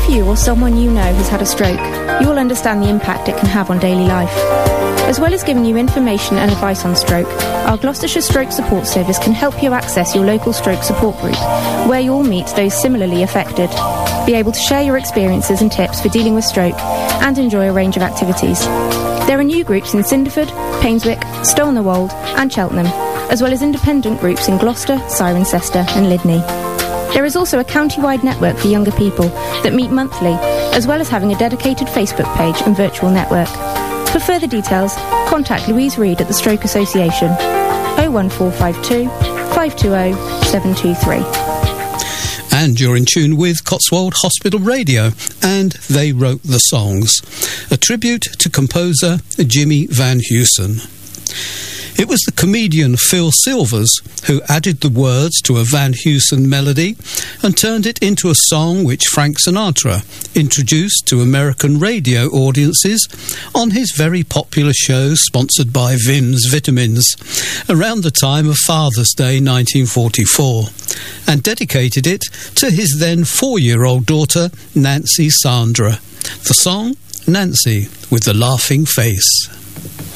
If you or someone you know has had a stroke, you will understand the impact it can have on daily life. As well as giving you information and advice on stroke, our Gloucestershire Stroke Support Service can help you access your local stroke support group, where you'll meet those similarly affected, be able to share your experiences and tips for dealing with stroke, and enjoy a range of activities. There are new groups in Cinderford, Painswick, Stow-on-the-Wold and Cheltenham, as well as independent groups in Gloucester, Cirencester and Lydney. There is also a county-wide network for younger people that meet monthly, as well as having a dedicated Facebook page and virtual network. For further details, contact Louise Reid at the Stroke Association, 01452 520 723. And you're in tune with Cotswold Hospital Radio, and They Wrote the Songs, a tribute to composer Jimmy Van Heusen. It was the comedian Phil Silvers who added the words to a Van Heusen melody and turned it into a song which Frank Sinatra introduced to American radio audiences on his very popular show sponsored by Vim's Vitamins around the time of Father's Day 1944, and dedicated it to his then 4-year-old daughter Nancy Sandra. The song, Nancy with the Laughing Face.